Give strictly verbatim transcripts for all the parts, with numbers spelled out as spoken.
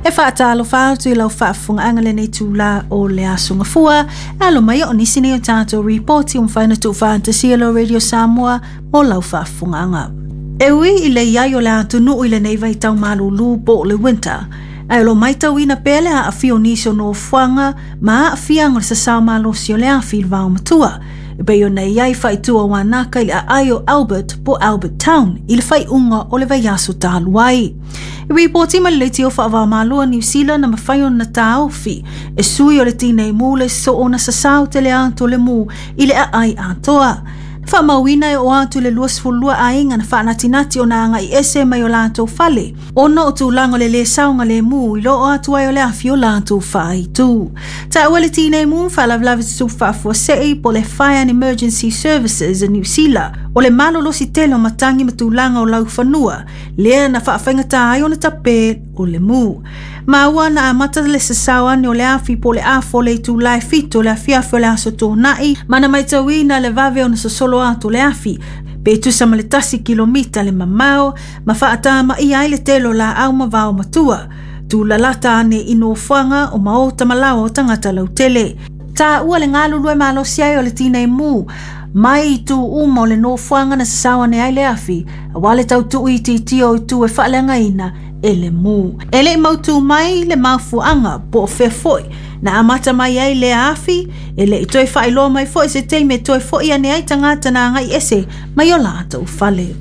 E whaatalo whaatu I lau whaafunga angale nei tūla o le asunga fua. Alo mai o nisi nei o tātou reporti o mwhaina tu whaantasi alo Radio Samoa o lau whaafunga anga. E ui I le iai o le atu nuu I le nei vai tau malulu po le winter. Ai lo mai tau ina pele a awhio niso no fuanga ma a awhianga sa sao malo si o le awhi vau matua. E bei o nei iai whai tua wanaka I le a aio Albert po Albert Town I le whai unga o le vai aso tāluai. I reporti ma le tio whaava malua New Zealand na mawhai o na tāofi e sui o le tine mule so o na sa sao te le ato le mu I le a ai atoa. Wha mawina e o atu le luas fulua a inga na wha natinati o na anga I ese mai o lato fale. Ono o tu lango le le saunga le mu I lo o atu ai o le afi o lato wha I tu. Ta ua le tine mu wha lavlavi tu wha fuasei po le Fire and Emergency Services in New Zealand. O le malolo si telo matangi matu langa o lau whanua. Lea na wha whaingata ai o na tape o le mu. Maua na amata le sasawa ni o le afi po le afo le tu lai fito le afiafo le aso tō nai. Mana mai tawina le vave o na sosolo atu le afi. Pe tu sama le tasi kilomita le mamao. Ma whaata ma I ai le telo la au ma vau matua. Tu la lata ane ino fuanga o maota malao o tangata lau tele. Ta ua le ngalulu e malo siai o le tine mu. Mai tu uma o le no fuanga na sasawa ne ai le afi. Wale tau tu I ti tio I tu e whaalenga ina. Ele mu. Ele mautu mai le mafuanga po fe foi. Na amata mai ai le afi. Ele I toi whailo mai foi se teime toi foi ane ai tangata na ngai ese. Mai o lata u fale.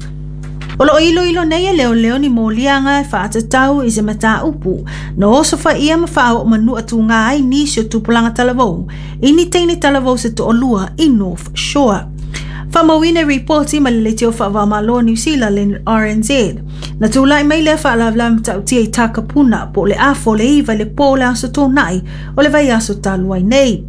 Olo ilo ilo nei e leo leo ni molianga e whaata tau I se mata upu. No oso wha ia ma whao manu atu ngā ai nisi o tupulanga talavou. Ini teine talavou se to olua I North Shore. Whamawine reporti ma le teo whaavamalo New Zealand le R N Z. Na tūlai mai le whaalavlam tau tia I takapuna po le afo le iwa le po le aso tō nai o le vai aso taluai nei.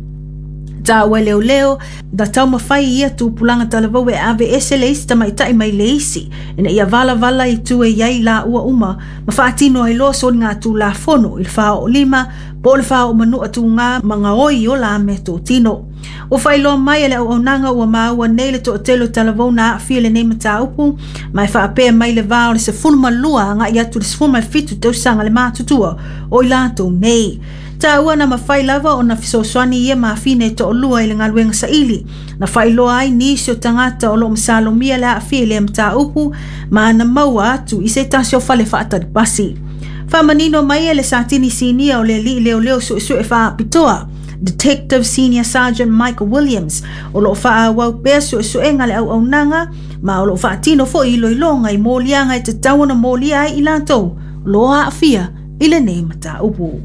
Ta ua leo leo, da tau mawhai ia tūpulanga talavau e ave ese le isi tamai tai mai le isi. Ina ia vala vala I tu e iai la ua uma, ma whaatino ai lo so ngā tū la fono I le whao o lima, po le whao manu atu ngā mga oi o la me tō tino. O whailo mai ele au nanga ua maua nei le to telo talavau na awhia le nei mata upu, mai whaapea mai le vao le se funuma lua nga I atu le se funuma fitu tau sanga le mātutua o I lato nei. Ta ua na mawhai lava o na fisoswani ia maafine to o lua I le ngaluenga sa ili. Na whailo ai nisi o tangata o lo msalo mia le awhia le mta upu, ma na maua atu I se tasi o whale whaatari pasi. Whamanino mai ele sa tini sinia o le li leo leo su isu e wha pitoa. Detective Senior Sergeant Michael Williams o lo wha wau pea su isu e ngale au au nanga, ma o lo wha tino fo I lo ilonga I molianga I te tawana molia ai I lato, lo a awhia I le nei mata upu.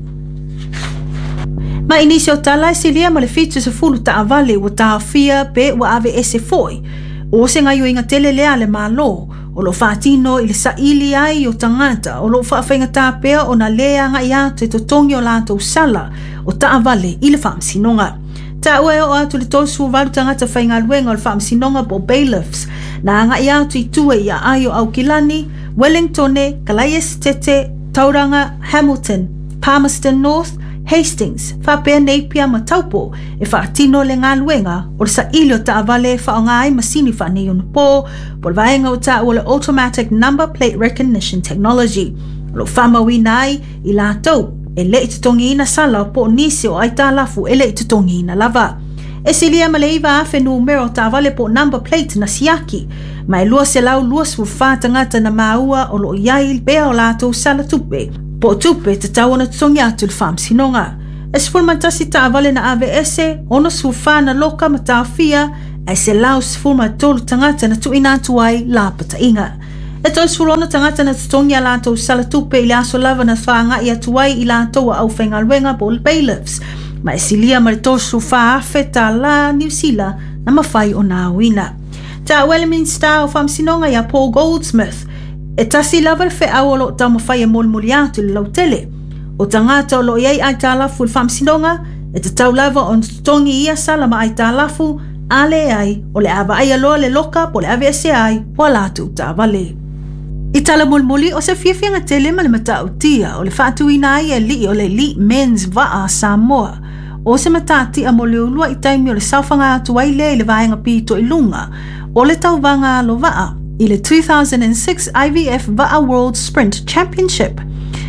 Ma inisi o tala e silia ma le fitu se fulu ta avale wa ta awhia pe wa ave ese foi. O se ngai o inga tele lea le malo, o lo whaatino I le sa ili ai o tangata, o lo whaafenga ta pea o na lea ngai ate to tongi o lato usala, o ta avale I le whaamsinonga. Ta ue o atu le tosu walu tangata whainga luenga o le whaamsinonga po bailiffs, na ngai atu I tue I a ai o Aukilani, Wellingtone, Calais Tete, Tauranga, Hamilton, Palmerston North, Hastings, whapea neipia ma taupo e whaatino le ngā luenga o le sa ili o ta avale whaongai masini whanei o na pō po le vaenga o ta o le automatic number plate recognition technology. Lo whamawi nai I lātou e le I tutongi ina sala po nisi o aita lafu e le I tutongi ina lava. E silia ma le iwa afe numero ta avale po number plate na siaki, ma e lua se lau lua su whātangata na maua o lo iai bea o lātou sala tupe. Po tupe te tawana tutongi atu le whaamsinonga. E sifulmantasi ta avale na ave ese, ono sifulfana loka ma ta awhia, e se lau sifulma tolu tangata na tuina atu ai la pata inga. E to sifulona tangata na tutongi a lato sala tupe I le aso lava na whaanga I atu ai I lato a au whainga luenga po le bailiffs. Ma e silia ma le tosu wha afe ta la New Zealand na mawhai o na awina. Ta Westminster o whaamsinonga I a Paul Goldsmith, e tasi lava fe au lo tau mawhai e mol moli atu le lau tele. O tangata o lo iei ai tālafu le whamsinonga, e te tau lava o tongi ia sala ma ai tālafu, ale ai o le awa ai aloa le loka po le ave ese ai, po alatu ta vale. I tala mol moli o se fiafianga tele ma le mata utia, o le whaatu ina ai e li o le li men's vaa Samoa. O se matati a mole ulua I taimi o le saufanga atu ai le le vaenga pito I lunga, o le tau vanga lo vaa. I le two thousand six I V F Va'a World Sprint Championship.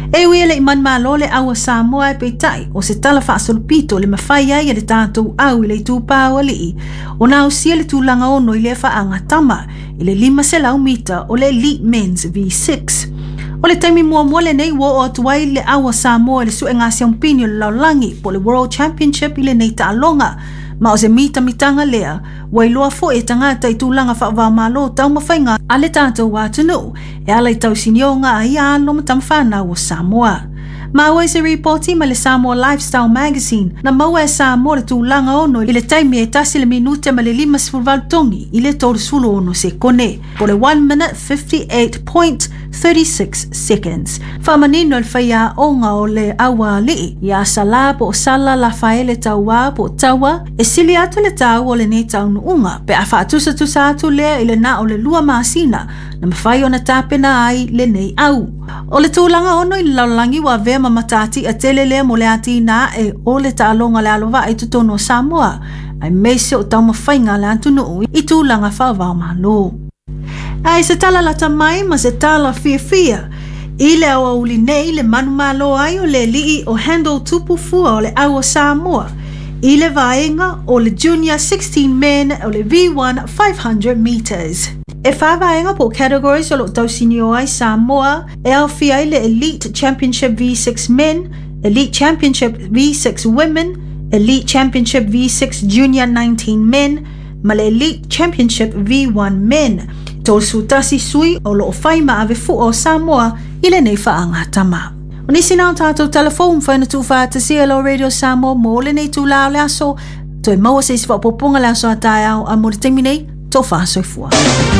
E ui le iman malo le awa Samoa e peitai o se tala whaasolpito le mawhai ai le tātou au i le tūpāua li o nā usia le tūlanga ono i le whaanga tama i le lima se lau mita o le Elite Men's V six. O le taimi mua mua le nei wo o atuai le awa Samoa le sue ngā siampini o le laulangi po le World Championship i le nei ta'alonga ma o se mita mitanga lea wailoa fo e tangata i tūlanga whaavā malo tau mawhainga a le tātou wātunu e ala i tau sinionga a ia alo matamwhana o Samoa. Maua se reporti ma le Samoa Lifestyle Magazine na maua e Samoa le tūlanga ono i le taimi e tasi le minute ma le lima sifurval tongi i le tōru sulu ono se kone po le one minute fifty-eight point three six seconds. Whamanino le whaia onga o le awa li i a sala po sala la whaele taua po taua e sili atu le tau o le nei tau nuunga pe a whaatusa tusa atu lea i le na o le lua maasina na mawhai o na tāpena ai le nei au. O le tūlanga ono i le laulangi wa vea mamatati a tele lea mo le ati na e o le tālonga le alova i tutono Samoa ai meise o tau mawhainga le antunu i tūlanga whaavā malo. Ai se tala lata mai ma se tala fia fia. I le awa uli nei le manu malo ai o le lii o handle tupu fua o le awa Samoa. I le vaenga o le junior sixteen men o le V one five hundred meters. E whāvaenga po categories o lo tausinio ai Samoa e au fia i le Elite Championship V six men, Elite Championship V six women, Elite Championship V six junior nineteen men, ma le Elite Championship V one men. Tō sutasi sui o lo whaima ave fu o Samoa i le nei whaanga tama. O nisi nao tātou telefon whaina tu whaata C L O Radio Samoa mo le nei tū lao le aso, to e maua se isi whapopunga le aso a tai au a mo le temi nei, tō whaasoi fua.